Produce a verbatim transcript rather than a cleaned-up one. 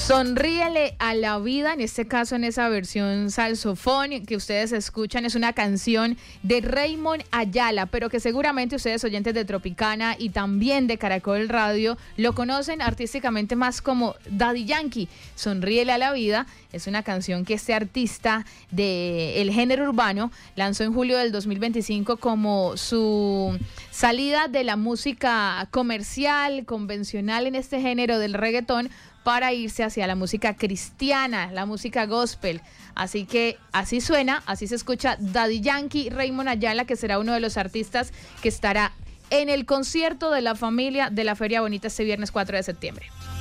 Sonríele a la vida, en este caso en esa versión saxofón que ustedes escuchan, es una canción de Raymond Ayala, pero que seguramente ustedes oyentes de Tropicana y también de Caracol Radio lo conocen artísticamente más como Daddy Yankee. Sonríele a la vida es una canción que este artista del género urbano lanzó en julio del dos mil veinticinco como su salida de la música comercial, convencional en este género del reggaetón, para irse hacia la música cristiana, la música gospel. Así que así suena, así se escucha Daddy Yankee, Raymond Ayala, que será uno de los artistas que estará en el concierto de la familia de la Feria Bonita este viernes cuatro de septiembre.